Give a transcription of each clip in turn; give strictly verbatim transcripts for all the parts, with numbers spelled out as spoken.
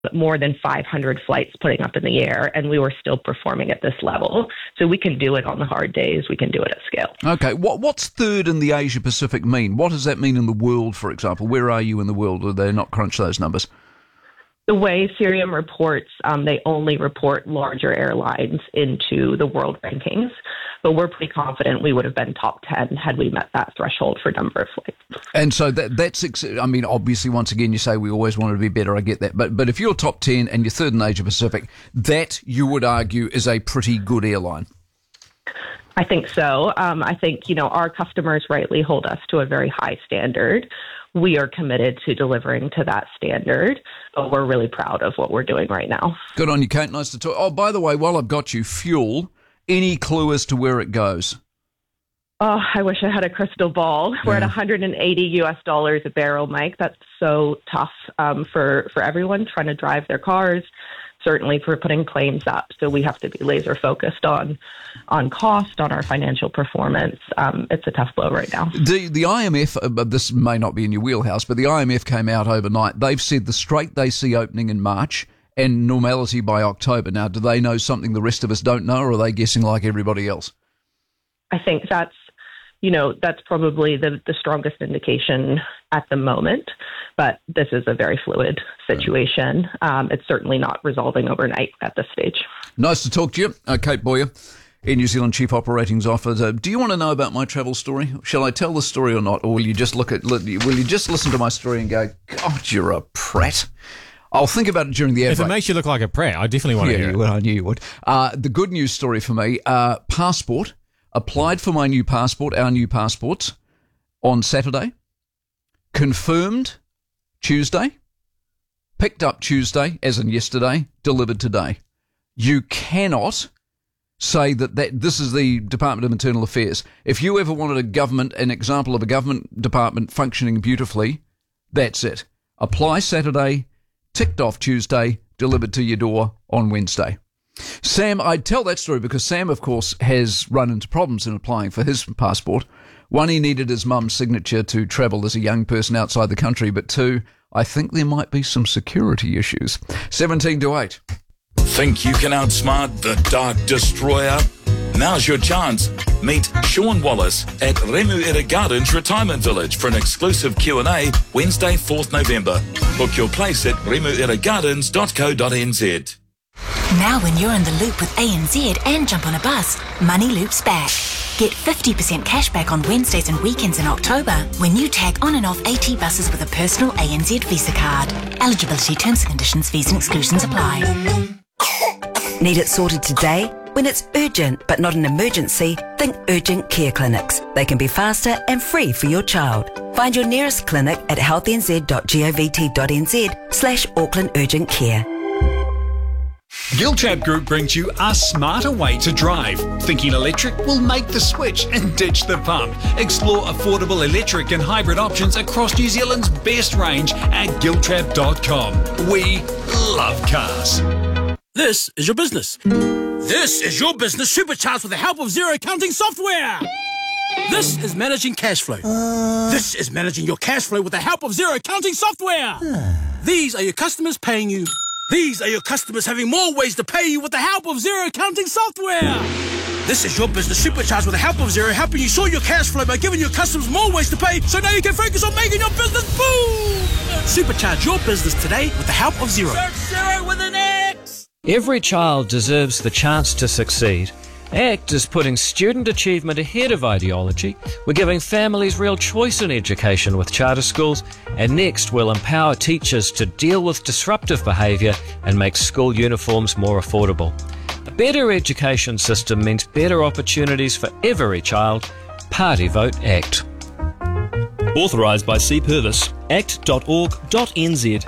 more than five hundred flights putting up in the air, and we were still performing at this level. So we can do it on the hard days. We can do it at scale. Okay. What, what's third in the Asia Pacific mean? What does that mean in the world, for example? Where are you in the world? Do they not crunch those numbers? The way Cirium reports, um, they only report larger airlines into the world rankings, but we're pretty confident we would have been top ten had we met that threshold for number of flights. And so that that's, I mean, obviously, once again, you say we always wanted to be better. I get that. But but if you're top ten and you're third in Asia Pacific, that, you would argue, is a pretty good airline. I think so. Um, I think, you know, our customers rightly hold us to a very high standard. We are committed to delivering to that standard, but we're really proud of what we're doing right now. Good on you, Kate. Nice to talk. Oh, by the way, while I've got you, fuel, any clue as to where it goes? Oh, I wish I had a crystal ball. We're yeah. at one hundred eighty U S dollars a barrel, Mike. That's so tough um, for, for everyone trying to drive their cars, certainly for putting claims up. So we have to be laser focused on on cost, on our financial performance. Um, it's a tough blow right now. The the I M F, uh, this may not be in your wheelhouse, but the I M F came out overnight. They've said the Strait they see opening in March and normality by October. Now, do they know something the rest of us don't know, or are they guessing like everybody else? I think that's, you know, that's probably the, the strongest indication at the moment, but this is a very fluid situation. Um, it's certainly not resolving overnight at this stage. Nice to talk to you. Uh, Kate Boyer, Air New Zealand Chief Operating Officer. Do you want to know about my travel story? Shall I tell the story or not? Or will you just look at, will you just listen to my story and go, God, you're a prat? I'll think about it during the air If break. It makes you look like a prat, I definitely want yeah, to hear you it. would, I knew you would. Uh, the good news story for me, uh, passport. Applied for my new passport, our new passports, on Saturday. Confirmed Tuesday. Picked up Tuesday, as in yesterday. Delivered today. You cannot say that, that this is the Department of Internal Affairs. If you ever wanted a government, an example of a government department functioning beautifully, that's it. Apply Saturday, ticked off Tuesday, delivered to your door on Wednesday. Sam, I tell that story because Sam, of course, has run into problems in applying for his passport. One, he needed his mum's signature to travel as a young person outside the country, but two, I think there might be some security issues. seventeen to eight. Think you can outsmart the Dark Destroyer? Now's your chance. Meet Sean Wallace at Remuera Gardens Retirement Village for an exclusive Q and A Wednesday, fourth November. Book your place at remuera gardens dot co dot n z. Now when you're in the loop with A N Z and jump on a bus, money loops back. Get fifty percent cash back on Wednesdays and weekends in October when you tag on and off AT buses with a personal A N Z Visa card. Eligibility, terms and conditions, fees and exclusions apply. Need it sorted today? When it's urgent but not an emergency, think Urgent Care Clinics. They can be faster and free for your child. Find your nearest clinic at health n z dot govt dot n z slash Auckland Urgent Care. Giltrap Group brings you a smarter way to drive. Thinking electric? Will make the switch and ditch the pump. Explore affordable electric and hybrid options across New Zealand's best range at giltrap dot com. We love cars. This is your business. This is your business supercharged with the help of Xero accounting software. This is managing cash flow. Uh... This is managing your cash flow with the help of Xero accounting software. These are your customers paying you. These are your customers having more ways to pay you with the help of Xero accounting software. This is your business supercharged with the help of Xero, helping you sort your cash flow by giving your customers more ways to pay, so now you can focus on making your business boom. Supercharge your business today with the help of Xero. Search Xero with an X. Every child deserves the chance to succeed. ACT is putting student achievement ahead of ideology. We're giving families real choice in education with charter schools, and next we'll empower teachers to deal with disruptive behaviour and make school uniforms more affordable. A better education system means better opportunities for every child. Party vote ACT. Authorised by C Purvis, act dot org dot n z.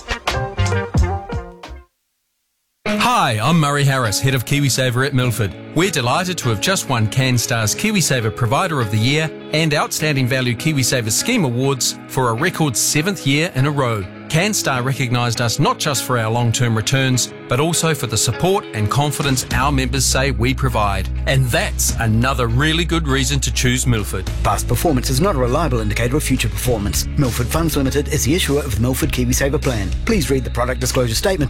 Hi, I'm Murray Harris, Head of KiwiSaver at Milford. We're delighted to have just won CanStar's KiwiSaver Provider of the Year and Outstanding Value KiwiSaver Scheme Awards for a record seventh year in a row. CanStar recognised us not just for our long-term returns, but also for the support and confidence our members say we provide. And that's another really good reason to choose Milford. Past performance is not a reliable indicator of future performance. Milford Funds Limited is the issuer of the Milford KiwiSaver plan. Please read the product disclosure statement